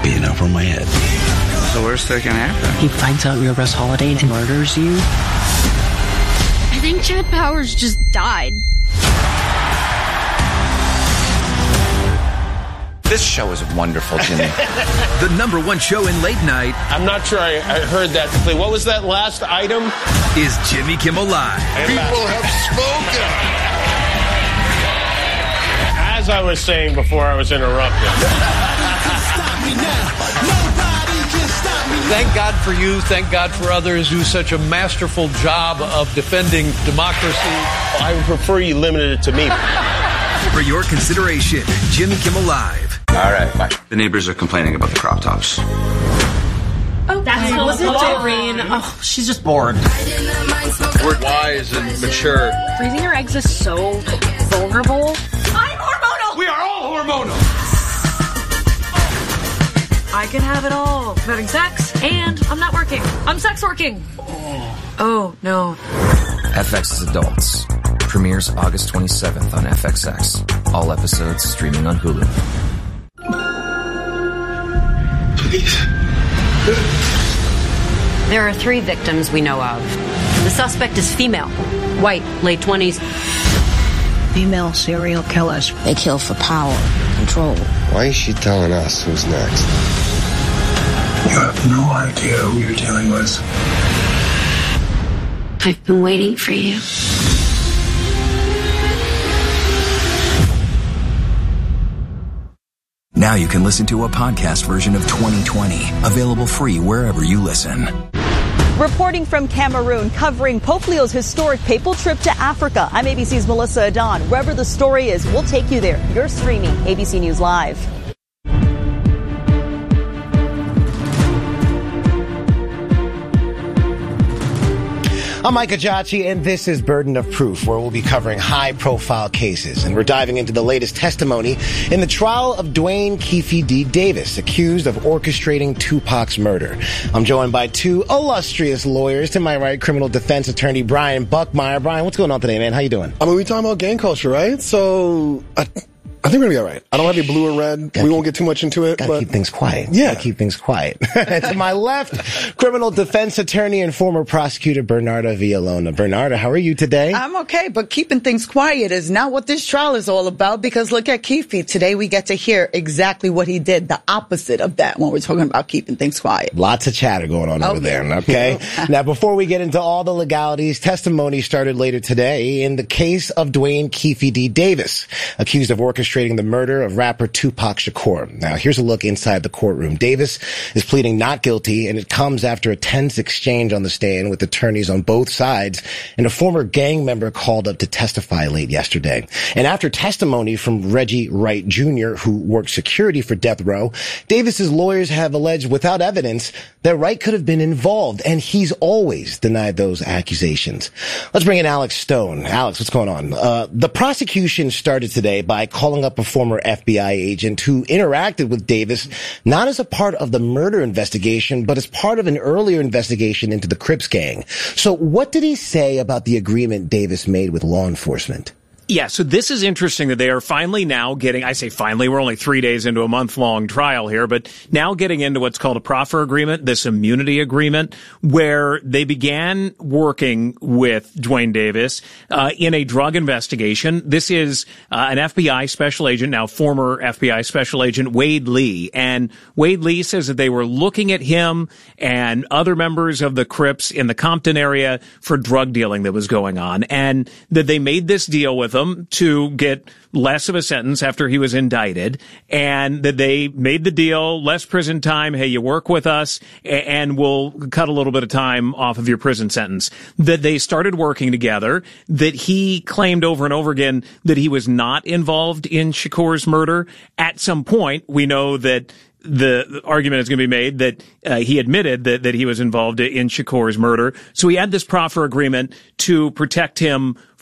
being over my head. The worst that can happen. He finds out you're Russ Holiday and murders you. I think Chad Powers just died. This show is wonderful, Jimmy. The #1 show in late night. I'm not sure I heard that clearly. What was that last item? Is Jimmy Kimmel Live. People have spoken. As I was saying before I was interrupted. Thank God for you. Thank God for others who do such a masterful job of defending democracy. I would prefer you limited it to me. For your consideration, Jimmy Kimmel Live. All right, bye. The neighbors are complaining about the crop tops. Oh, was it Doreen? Oh, she's just bored. We're wise and mature. Freezing your eggs is so vulnerable. I'm hormonal! We are all hormonal! I can have it all. I'm having sex, and I'm not working. I'm sex working. Oh, no. FX's Adults. Premieres August 27th on FXX. All episodes streaming on Hulu. Please. There are 3 victims we know of. The suspect is female, white, late 20s. Female serial killers. They kill for power, control. Why is she telling us who's next? You have no idea who you're dealing with. I've been waiting for you. Now you can listen to a podcast version of 2020, available free wherever you listen. Reporting from Cameroon, covering Pope Leo's historic papal trip to Africa. I'm ABC's Melissa Adon. Wherever the story is, we'll take you there. You're streaming ABC News Live. I'm Mike Ajachi, and this is Burden of Proof, where we'll be covering high-profile cases. And we're diving into the latest testimony in the trial of Duane Keffe D. Davis, accused of orchestrating Tupac's murder. I'm joined by 2 illustrious lawyers. To my right, criminal defense attorney Brian Buckmeyer. Brian, what's going on today, man? How you doing? I mean, we're talking about gang culture, right? So I think we're going to be all right. I don't have any blue or red. We won't get too much into it. Gotta keep things quiet. Yeah. Gotta keep things quiet. To my left, criminal defense attorney and former prosecutor Bernarda Villalona. Bernarda, how are you today? I'm okay, but keeping things quiet is not what this trial is all about, because look at Keffe. Today we get to hear exactly what he did, the opposite of that when we're talking about keeping things quiet. Lots of chatter going on over there, okay? Now, before we get into all the legalities, testimony started later today in the case of Duane Keffe D. Davis, accused of orchestrating the murder of rapper Tupac Shakur. Now, here's a look inside the courtroom. Davis is pleading not guilty, and it comes after a tense exchange on the stand with attorneys on both sides and a former gang member called up to testify late yesterday. And after testimony from Reggie Wright Jr., who worked security for Death Row, Davis's lawyers have alleged without evidence that Wright could have been involved, and he's always denied those accusations. Let's bring in Alex Stone. Alex, what's going on? The prosecution started today by calling up a former FBI agent who interacted with Davis not as a part of the murder investigation, but as part of an earlier investigation into the Crips gang. So what did he say about the agreement Davis made with law enforcement? Yeah, so this is interesting that they are finally now getting, I say finally, we're only 3 days into a month-long trial here, but now getting into what's called a proffer agreement, this immunity agreement, where they began working with Duane Davis in a drug investigation. This is an FBI special agent, now former FBI special agent, Wade Lee. And Wade Lee says that they were looking at him and other members of the Crips in the Compton area for drug dealing that was going on, and that they made this deal with them to get less of a sentence after he was indicted, and that they made the deal, less prison time, hey, you work with us, and we'll cut a little bit of time off of your prison sentence. That they started working together, that he claimed over and over again that he was not involved in Shakur's murder. At some point, we know that the argument is going to be made that he admitted that he was involved in Shakur's murder. So he had this proffer agreement to protect him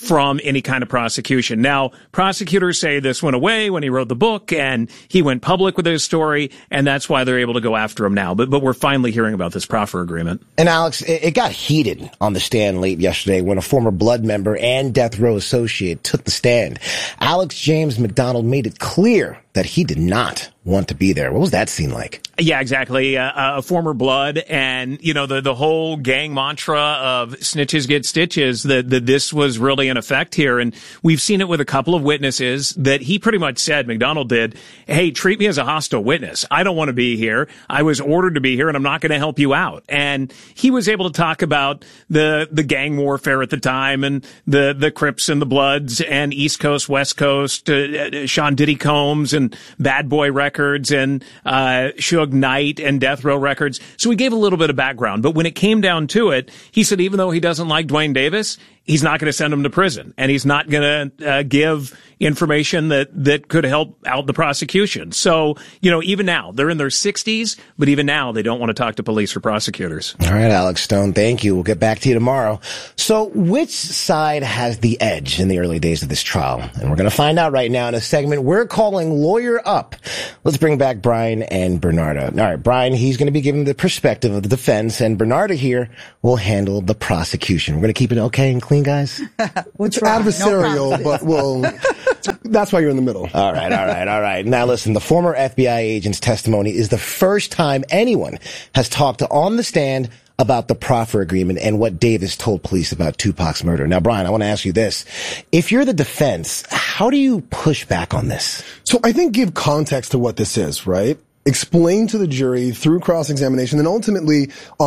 from any kind of prosecution. Now, prosecutors say this went away when he wrote the book and he went public with his story, and that's why they're able to go after him now. But we're finally hearing about this proffer agreement. And Alex, it got heated on the stand late yesterday when a former Blood member and death row associate took the stand. Alex James McDonald made it clear that he did not want to be there. What was that scene like? Yeah, exactly. A former Blood, and the whole gang mantra of snitches get stitches. That this was really in effect here, and we've seen it with a couple of witnesses that he pretty much said, McDonald did, "Hey, treat me as a hostile witness. I don't want to be here. I was ordered to be here, and I'm not going to help you out." And he was able to talk about the gang warfare at the time, and the Crips and the Bloods, and East Coast, West Coast, Sean Diddy Combs, and Bad Boy Records, and Suge Knight and Death Row Records. So he gave a little bit of background. But when it came down to it, he said even though he doesn't like Dwayne Davis, he's not going to send him to prison, and he's not going to give information that could help out the prosecution. So, even now, they're in their 60s, but even now, they don't want to talk to police or prosecutors. All right, Alex Stone, thank you. We'll get back to you tomorrow. So, which side has the edge in the early days of this trial? And we're going to find out right now in a segment we're calling Lawyer Up. Let's bring back Brian and Bernarda. All right, Brian, he's going to be giving the perspective of the defense, and Bernarda here will handle the prosecution. We're going to keep it okay and clean, guys? It's adversarial, but that's why you're in the middle. All right. Now listen, the former FBI agent's testimony is the first time anyone has talked on the stand about the proffer agreement and what Davis told police about Tupac's murder. Now, Brian, I want to ask you this. If you're the defense, how do you push back on this? So I think give context to what this is, right? Explain to the jury through cross-examination and ultimately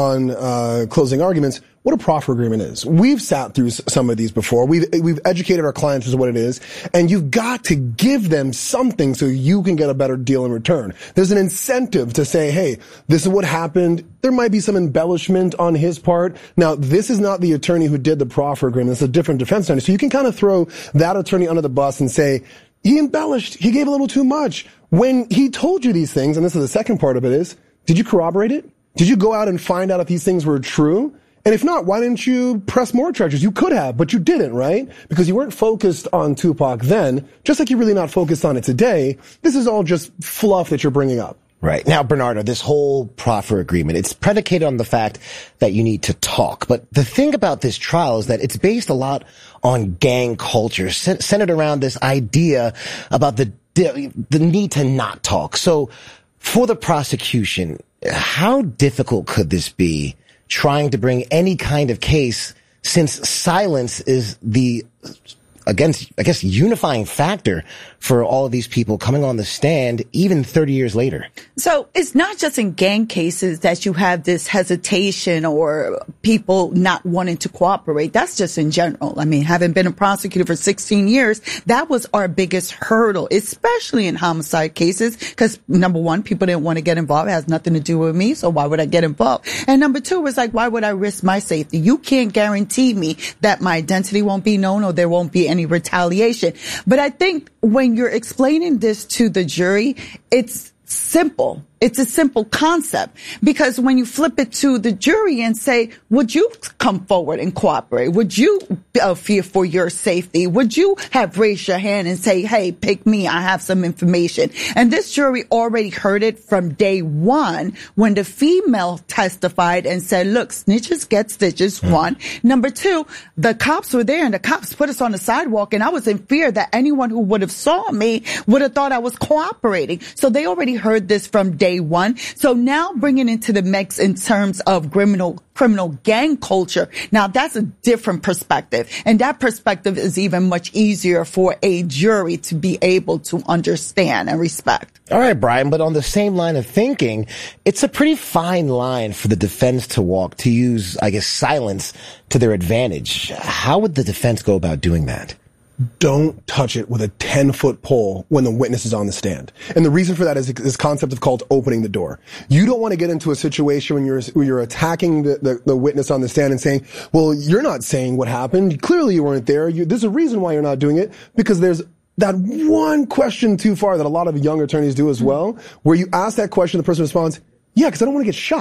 on closing arguments what a proffer agreement is. We've sat through some of these before. We've educated our clients as to what it is, and you've got to give them something so you can get a better deal in return. There's an incentive to say, hey, this is what happened. There might be some embellishment on his part. Now, this is not the attorney who did the proffer agreement. It's a different defense attorney. So you can kind of throw that attorney under the bus and say, he embellished. He gave a little too much. When he told you these things, and this is the second part of it is, did you corroborate it? Did you go out and find out if these things were true? And if not, why didn't you press more charges? You could have, but you didn't, right? Because you weren't focused on Tupac then, just like you're really not focused on it today. This is all just fluff that you're bringing up. Right. Now, Bernardo, this whole proffer agreement, it's predicated on the fact that you need to talk. But the thing about this trial is that it's based a lot on gang culture, centered around this idea about the need to not talk. So for the prosecution, how difficult could this be trying to bring any kind of case, since silence is the, against, I guess, unifying factor for all of these people coming on the stand even 30 years later? So it's not just in gang cases that you have this hesitation or people not wanting to cooperate. That's just in general. I mean, having been a prosecutor for 16 years, that was our biggest hurdle, especially in homicide cases, because number one, people didn't want to get involved. It has nothing to do with me, so why would I get involved? And number two was like, why would I risk my safety? You can't guarantee me that my identity won't be known or there won't be any retaliation. But I think when you're explaining this to the jury, it's simple. It's a simple concept, because when you flip it to the jury and say, would you come forward and cooperate? Would you fear for your safety? Would you have raised your hand and say, hey, pick me, I have some information? And this jury already heard it from day one when the female testified and said, look, snitches get stitches, one. Number two, the cops were there and the cops put us on the sidewalk, and I was in fear that anyone who would have saw me would have thought I was cooperating. So they already heard this from day one. So now bringing into the mix in terms of criminal gang culture, now that's a different perspective. And that perspective is even much easier for a jury to be able to understand and respect. All right, Brian, but on the same line of thinking, it's a pretty fine line for the defense to walk, to use, I guess, silence to their advantage. How would the defense go about doing that? Don't touch it with a 10-foot pole when the witness is on the stand. And the reason for that is this concept of called opening the door. You don't want to get into a situation when you're attacking the witness on the stand and saying, well, you're not saying what happened. Clearly you weren't there. There's a reason why you're not doing it, because there's that one question too far that a lot of young attorneys do as well, where you ask that question, the person responds, yeah, because I don't want to get shot.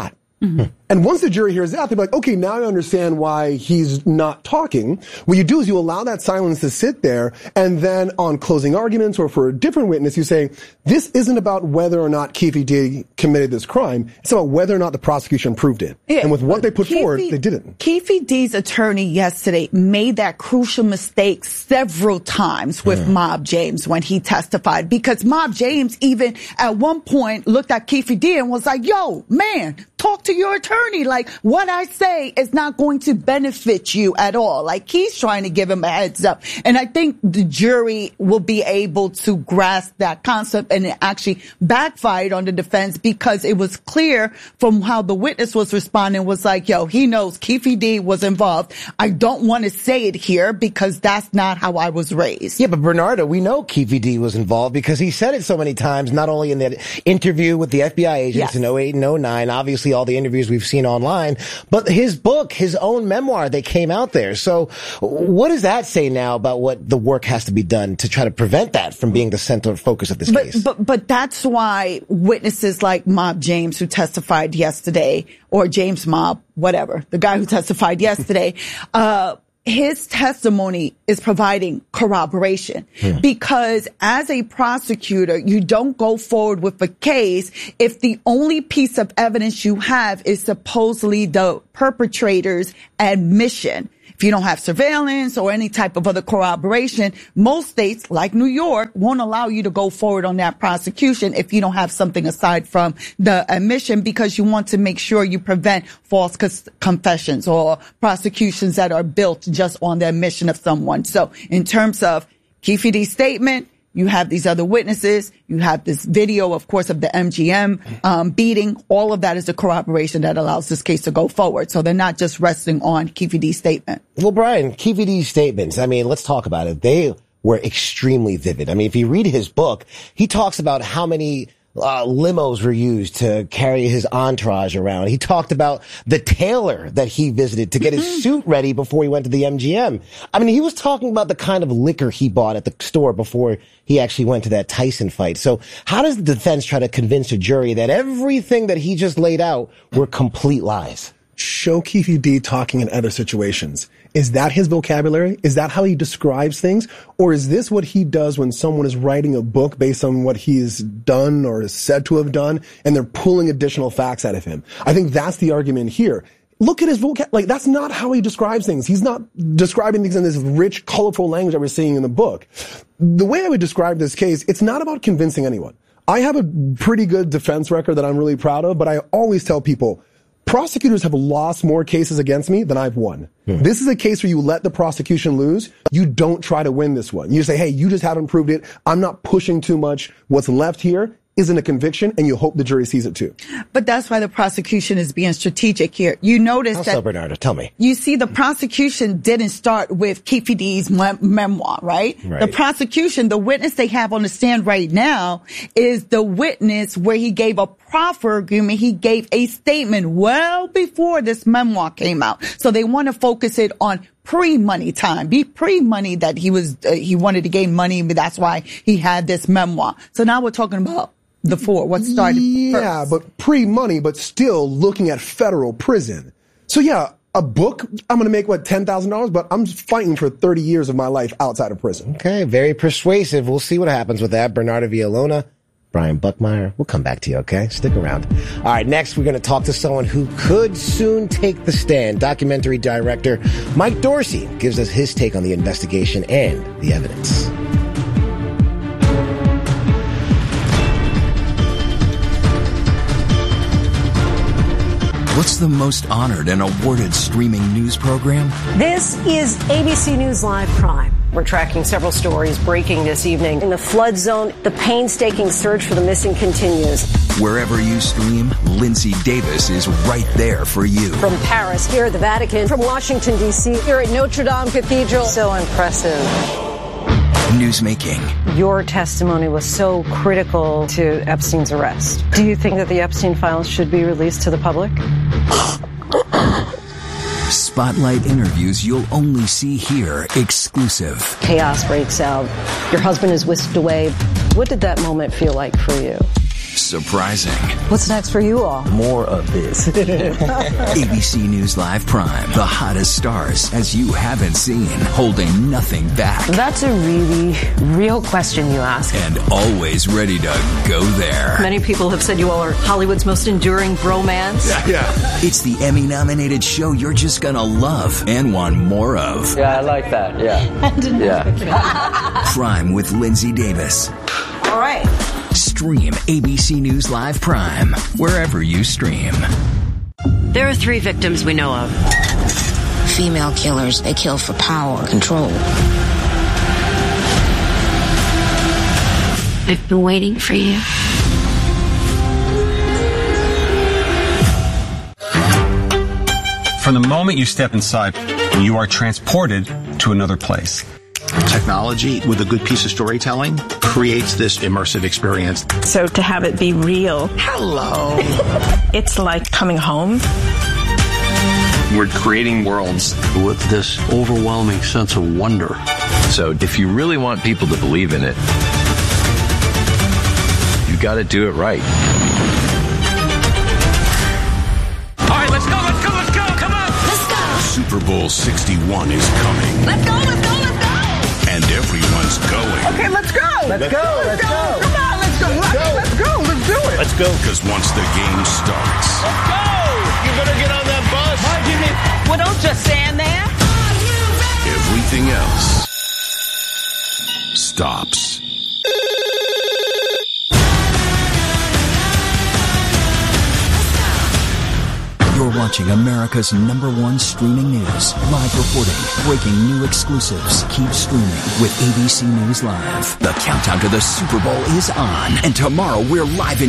And once the jury hears that, they'll be like, okay, now I understand why he's not talking. What you do is you allow that silence to sit there, and then on closing arguments or for a different witness, you say, this isn't about whether or not Keffe D committed this crime. It's about whether or not the prosecution proved it. Yeah, and with what they put forward, they didn't. Keffe D's attorney yesterday made that crucial mistake several times with Mob James when he testified, because Mob James even at one point looked at Keffe D and was like, yo, man, talk to your attorney. Like, what I say is not going to benefit you at all. Like, he's trying to give him a heads up. And I think the jury will be able to grasp that concept, and it actually backfired on the defense because it was clear from how the witness was responding was like, yo, he knows Keffe D was involved. I don't want to say it here because that's not how I was raised. Yeah, but Bernardo, we know Keffe D was involved because he said it so many times, not only in that interview with the FBI agents in 08 and 09, obviously all the interviews we've seen online, but his book, his own memoir, they came out there. So what does that say now about what the work has to be done to try to prevent that from being the central focus of this case? But that's why witnesses like Mob James, who testified yesterday, or James Mob, whatever, the guy who testified yesterday, his testimony is providing corroboration because as a prosecutor, you don't go forward with a case if the only piece of evidence you have is supposedly the perpetrator's admission. If you don't have surveillance or any type of other corroboration, most states, like New York, won't allow you to go forward on that prosecution if you don't have something aside from the admission, because you want to make sure you prevent false confessions or prosecutions that are built just on the admission of someone. So in terms of Keffe D's statement, you have these other witnesses. You have this video, of course, of the MGM beating. All of that is the corroboration that allows this case to go forward. So they're not just resting on Keffe D's statement. Well, Brian, Keffe D's statements, I mean, let's talk about it. They were extremely vivid. I mean, if you read his book, he talks about how many limos were used to carry his entourage around. He talked about the tailor that he visited to get his suit ready before he went to the MGM. I mean, he was talking about the kind of liquor he bought at the store before he actually went to that Tyson fight. So how does the defense try to convince a jury that everything that he just laid out were complete lies? Show Keffe D talking in other situations. Is that his vocabulary? Is that how he describes things? Or is this what he does when someone is writing a book based on what he's done or is said to have done, and they're pulling additional facts out of him? I think that's the argument here. Look at his vocabulary. Like, that's not how he describes things. He's not describing things in this rich, colorful language that we're seeing in the book. The way I would describe this case, it's not about convincing anyone. I have a pretty good defense record that I'm really proud of, but I always tell people, prosecutors have lost more cases against me than I've won. This is a case where you let the prosecution lose. You don't try to win this one. You say, hey, you just haven't proved it. I'm not pushing too much. What's left here isn't a conviction, and you hope the jury sees it too. But that's why the prosecution is being strategic here. You notice that. Bernardo, tell me. You see, the prosecution didn't start with Keffe D's memoir, right? The prosecution, the witness they have on the stand right now is the witness where he gave a proffer agreement. He gave a statement well before this memoir came out. So they want to focus it on pre-money time, pre-money that he wanted to gain money, but that's why he had this memoir. So now we're talking about what started first. But pre-money, but still looking at federal prison. So yeah, a book, I'm going to make, $10,000, but I'm fighting for 30 years of my life outside of prison. Okay, very persuasive. We'll see what happens with that. Bernardo Villalona, Brian Buckmeyer. We'll come back to you, okay? Stick around. All right, next we're going to talk to someone who could soon take the stand. Documentary director Mike Dorsey gives us his take on the investigation and the evidence. What's the most honored and awarded streaming news program? This is ABC News Live Prime. We're tracking several stories breaking this evening. In the flood zone, the painstaking search for the missing continues. Wherever you stream, Lindsay Davis is right there for you. From Paris, here at the Vatican, from Washington, D.C., here at Notre Dame Cathedral. So impressive. Newsmaking. Your testimony was so critical to Epstein's arrest. Do you think that the Epstein files should be released to the public? Spotlight interviews you'll only see here, exclusive. Chaos breaks out. Your husband is whisked away. What did that moment feel like for you? Surprising. What's next for you all? More of this. ABC News Live Prime. The hottest stars as you haven't seen. Holding nothing back. That's a really real question you ask. And always ready to go there. Many people have said you all are Hollywood's most enduring bromance. Yeah. It's the Emmy-nominated show you're just gonna love and want more of. Yeah, I like that. Yeah. Prime with Lindsay Davis. All right. Stream ABC News Live Prime wherever you stream. There are 3 victims we know of. Female killers, they kill for power, control. I've been waiting for you. From the moment you step inside, you are transported to another place. Technology with a good piece of storytelling creates this immersive experience. So to have it be real. Hello. It's like coming home. We're creating worlds with this overwhelming sense of wonder. So if you really want people to believe in it, you got to do it right. All right, let's go. Come on. Let's go. Super Bowl 61 is coming. Let's go. And everyone's going. Okay, let's go. Let's go. Come on, let's go. Let's go. Let's do it. Let's go. Because once the game starts. Let's go. You better get on that bus. Well, don't just stand there. Everything else stops. You're watching America's #1 streaming news. Live reporting, breaking new exclusives. Keep streaming with ABC News Live. The countdown to the Super Bowl is on. And tomorrow we're live in